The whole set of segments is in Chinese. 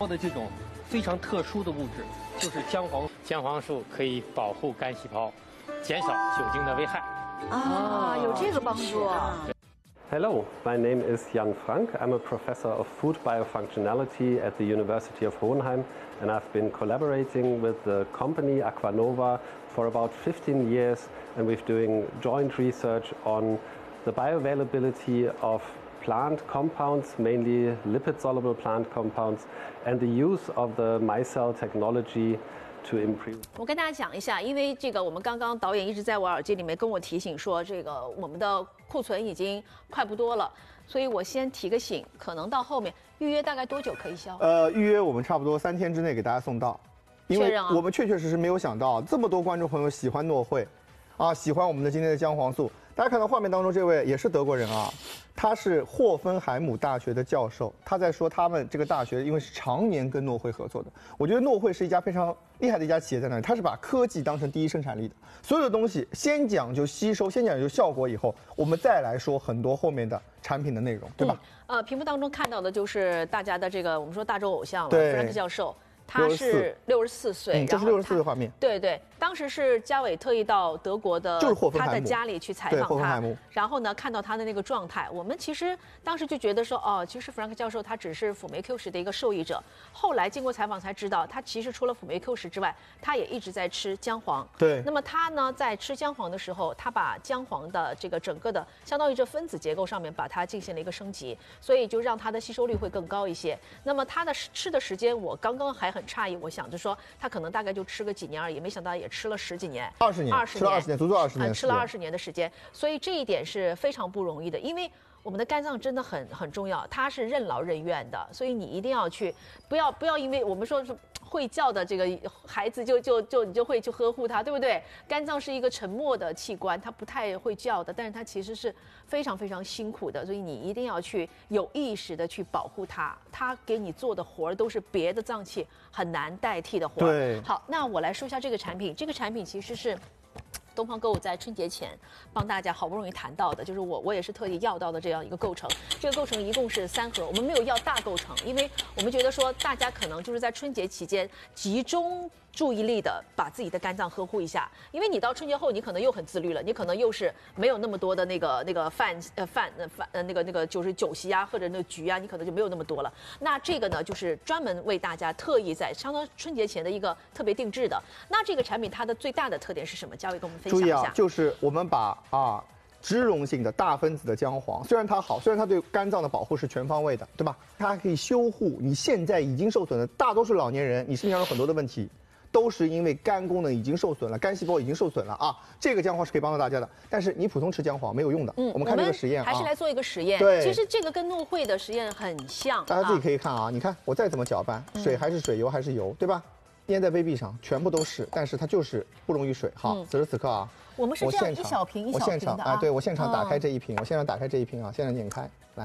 的这种非常特殊的物质，就是姜黄。 姜黄素可以保护肝细胞，减少酒精的危害。 啊，有这个帮助。 Hello, my name is Jan Frank. I'm a professor of food biofunctionality at the University of Hohenheim, and I've been collaborating with the company Aquanova for about 15 years, and we're doing joint research on the bioavailability of plant compounds, mainly lipid-soluble plant compounds, and the use of the micelle technology to improve. 我跟大家讲一下，因为这个我们刚刚导演一直在我耳机里面跟我提醒说，这个我们的库存已经快不多了，所以我先提个醒，可能到后面预约大概多久可以销？ 预约我们差不多3天之内给大家送到，因为我们确实没有想到这么多观众朋友喜欢诺惠，啊，喜欢我们的今天的姜黄素。大家看到画面当中这位也是德国人啊，他是霍芬海姆大学的教授，他在说他们这个大学因为是常年跟诺惠合作的。我觉得诺惠是一家非常厉害的一家企业在那里，它是把科技当成第一生产力的，所有的东西先讲究吸收，先讲究效果，以后我们再来说很多后面的产品的内容，对吧？ 屏幕当中看到的就是大家的这个我们说大众偶像了，弗兰克教授。他是64岁， 这是64岁的画面。 对对，当时是嘉伟特意到德国的他的家里去采访他，然后呢看到他的那个状态，我们其实当时就觉得说，哦，其实弗兰克教授他只是辅酶 Q10的一个受益者。后来经过采访才知道，他其实除了辅酶 Q10之外，他也一直在吃姜黄。 对。 那么他呢在吃姜黄的时候，他把姜黄的这个整个的相当于这分子结构上面把它进行了一个升级，所以就让它的吸收率会更高一些。那么他的吃的时间，我刚刚还很诧异，我想着说他可能大概就吃个几年而已，没想到也吃了10几年 ，20年，吃了20年，足足20年， 吃了20年的时间，所以这一点是非常不容易的，因为我们的肝脏真的很重要，它是任劳任怨的，所以你一定要去，不要因为我们说是会叫的这个孩子你就会去呵护他，对不对？肝脏是一个沉默的器官，它不太会叫的，但是它其实是非常非常辛苦的，所以你一定要去有意识的去保护它，它给你做的活儿都是别的脏器很难代替的活儿。 对， 好，那我来说一下这个产品，这个产品其实是东方购物在春节前帮大家好不容易谈到的，就是我也是特意要到的这样一个构成。这个构成一共是3盒，我们没有要大构成，因为我们觉得说大家可能就是在春节期间集中注意力的把自己的肝脏呵护一下，因为你到春节后你可能又很自律了，你可能又是没有那么多的那个饭那个就是酒席啊或者那个局啊，你可能就没有那么多了。那这个呢就是专门为大家特意在相当春节前的一个特别定制的。那这个产品它的最大的特点是什么？嘉伟跟我们分享一下。 注意啊，就是我们把脂溶性的大分子的姜黄，虽然它好，虽然它对肝脏的保护是全方位的，对吧？它还可以修护你现在已经受损的大多数老年人，你身上有很多的问题，都是因为肝功能已经受损了，肝细胞已经受损了啊。这个姜黄是可以帮到大家的，但是你普通吃姜黄没有用的。我们看这个实验还是来做一个实验。 对， 其实这个跟诺惠的实验很像。 大家自己可以看啊，你看我再怎么搅拌，水还是水，油还是油，对吧？粘在杯壁上，全部都是，但是它就是不溶于水。好，此时此刻啊， 我们是这样一小瓶一小瓶的啊。对，我现场打开这一瓶，我现场打开这一瓶啊，现在拧开来，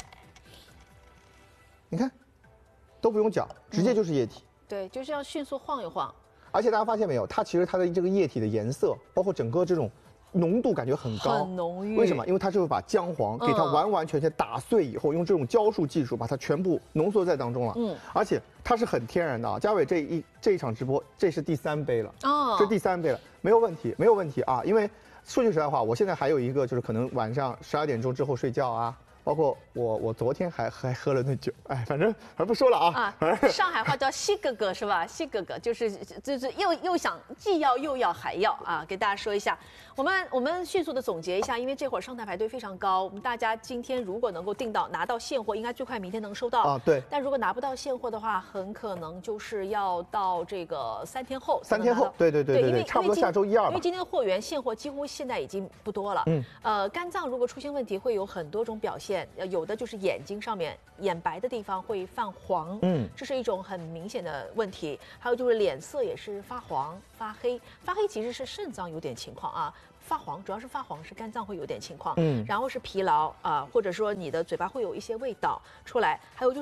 你看，都不用搅，直接就是液体。 对，就是要迅速晃一晃。 而且大家发现没有，它其实它的这个液体的颜色，包括整个这种浓度感觉很高， 很浓郁。 为什么？因为它就是把姜黄给它完完全全打碎以后，用这种浇筑技术把它全部浓缩在当中了。而且它是很天然的啊。嘉伟这一场直播，这是第3杯了。这第3杯了，没有问题，没有问题啊。因为说句实在话，我现在还有一个就是可能晚上12点钟之后睡觉啊。包括我昨天还喝了那酒，哎，反正还不说了啊。 上海话叫西哥哥是吧？西哥哥就是又想既要又要还要啊！给大家说一下，我们迅速的总结一下，因为这会儿上台排队非常高，我们大家今天如果能够拿到现货，应该最快明天能收到啊。对。 但如果拿不到现货的话，很可能就是要到这个3天后。 3天后，对，因为差不多下周1、2吧。 因为今天货源现货几乎现在已经不多了。肝脏如果出现问题，会有很多种表现。有的就是眼睛上面眼白的地方会泛黄，这是一种很明显的问题。还有就是脸色也是发黄发黑，发黑其实是肾脏有点情况啊。发黄主要是发黄是肝脏会有点情况，然后是疲劳啊，或者说你的嘴巴会有一些味道出来，还有就是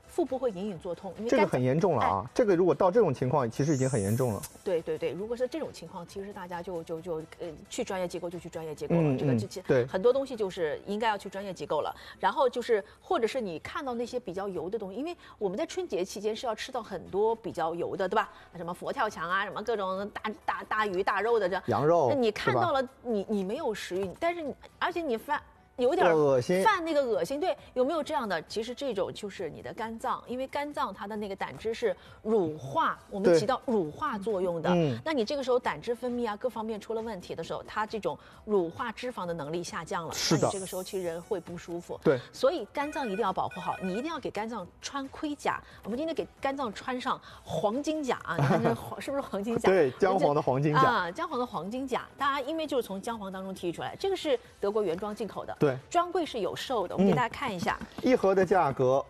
腹部会隐隐作痛，因为这个很严重了啊！这个如果到这种情况，其实已经很严重了。 对对对，如果是这种情况，其实大家就去专业机构就去专业机构了。这个对很多东西就是应该要去专业机构了。然后就是或者是你看到那些比较油的东西，因为我们在春节期间是要吃到很多比较油的，对吧？什么佛跳墙啊，什么各种大鱼大肉的这羊肉， 那你看到了，你没有食欲，但是而且你有点恶心， 犯那个恶心，对，有没有这样的？其实这种就是你的肝脏，因为肝脏它的那个胆汁是乳化，我们起到乳化作用的。那你这个时候胆汁分泌啊各方面出了问题的时候，它这种乳化脂肪的能力下降了， 是的， 那你这个时候其实人会不舒服。 对， 所以肝脏一定要保护好，你一定要给肝脏穿盔甲。我们今天给肝脏穿上黄金甲啊，你看这是不是黄金甲？ 对，姜黄的黄金甲啊，姜黄的黄金甲，大家因为就是从姜黄当中提取出来，这个是德国原装进口的。 对。 专柜是有售的，我们给大家看一下， 一盒的价格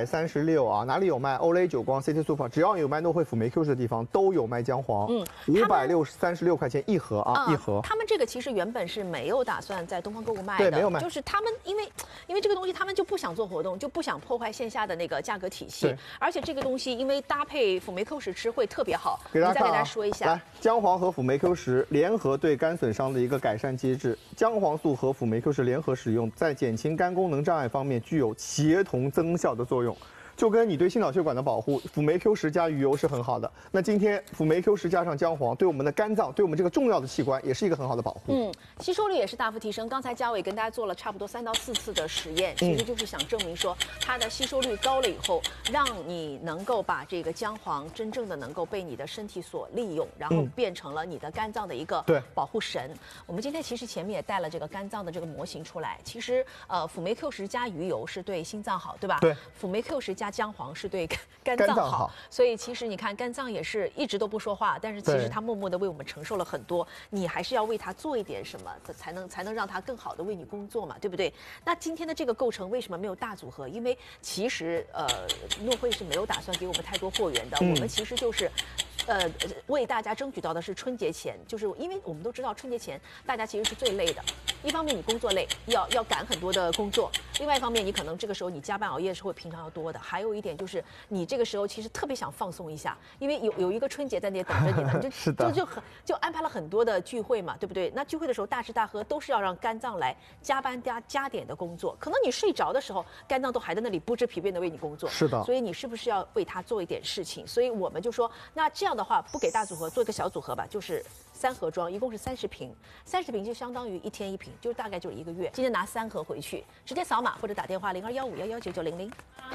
536啊，哪里有卖？欧蕾、久光、City Super， 只要有卖诺惠辅酶 Q 十的地方都有卖姜黄。536块钱一盒啊，一盒。 他们这个其实原本是没有打算在东方购物卖的， 对，没有卖， 就是他们因为这个东西他们就不想做活动，就不想破坏线下的那个价格体系，而且这个东西因为搭配辅酶 Q 十吃会特别好。 给大家看啊， 再给大家说一下， 来，姜黄和辅酶 Q 十联合对肝损伤的一个改善机制，姜黄素和辅酶 Q 十联合使用，在减轻肝功能障碍方面具有协同增效的作用。就跟你对心脑血管的保护，辅酶 Q 十加鱼油是很好的。那今天辅酶 Q 十加上姜黄，对我们的肝脏，对我们这个重要的器官，也是一个很好的保护。 吸收率也是大幅提升。刚才嘉伟跟大家做了差不多3到4次的实验，其实就是想证明说，它的吸收率高了以后，让你能够把这个姜黄真正的能够被你的身体所利用，然后变成了你的肝脏的一个保护神。我们今天其实前面也带了这个肝脏的这个模型出来。其实辅酶 Q 十加鱼油是对心脏好，对吧？ 对。 辅酶 Q 十加姜黄是对肝脏好，所以其实你看肝脏也是一直都不说话，但是其实它默默的为我们承受了很多，你还是要为它做一点什么，才能让它更好的为你工作嘛，对不对？那今天的这个构成为什么没有大组合？因为其实诺惠是没有打算给我们太多货源的，我们其实就是为大家争取到的是春节前，就是因为我们都知道春节前大家其实是最累的，一方面你工作累，要赶很多的工作，另外一方面你可能这个时候你加班熬夜是会平常要多的，还有一点就是你这个时候其实特别想放松一下，因为有一个春节在那里等着你呢，就安排了很多的聚会嘛，对不对？那聚会的时候大吃大喝都是要让肝脏来加班加点的工作，可能你睡着的时候肝脏都还在那里不知疲惫的为你工作， 是的， 所以你是不是要为它做一点事情？所以我们就说，那这样的话不给大组合，做一个小组合吧，就是3盒装，一共是30瓶，30瓶就相当于1天1瓶，就大概就1个月。今天拿3盒回去，直接扫码或者打电话0215119900。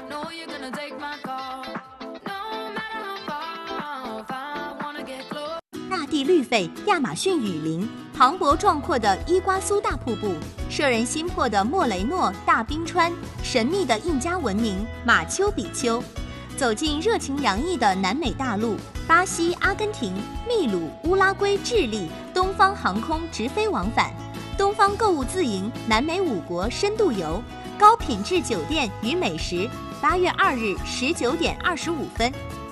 大地绿肺亚马逊雨林，磅礴壮阔的伊瓜苏大瀑布，摄人心魄的莫雷诺大冰川，神秘的印加文明马丘比丘。走进热情洋溢的南美大陆，巴西、阿根廷、秘鲁、乌拉圭、智利，东方航空直飞往返，东方购物自营南美5国深度游，高品质酒店与美食。8月2日19点25分。